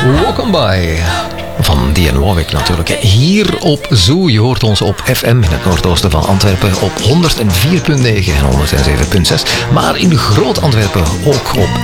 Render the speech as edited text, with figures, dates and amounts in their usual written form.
Welcome by van Dionne Warwick natuurlijk. Hier op Zoo, je hoort ons op FM in het noordoosten van Antwerpen op 104.9 en 107.6. Maar in Groot Antwerpen ook op